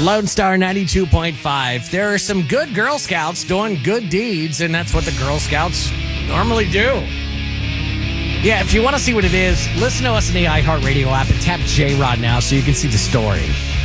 Lone Star 92.5. There are some good Girl Scouts doing good deeds, and that's what the Girl Scouts normally do. Yeah, if you want to see what it is, listen to us in the iHeartRadio app and tap J-Rod now so you can see the story.